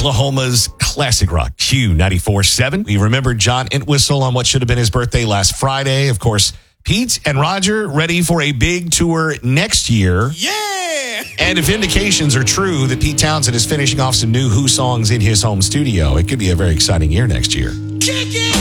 Oklahoma's classic rock, Q94.7. We remember John Entwistle on what should have been his birthday last Friday. Of course, Pete and Roger ready for a big tour next year. Yeah! And if indications are true that Pete Townsend is finishing off some new Who songs in his home studio, it could be a very exciting year next year.